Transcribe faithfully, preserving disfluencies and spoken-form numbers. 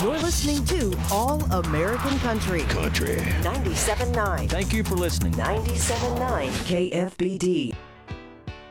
You're listening to All American Country. Country. ninety-seven point nine. Thank you for listening. ninety-seven point nine K F B D.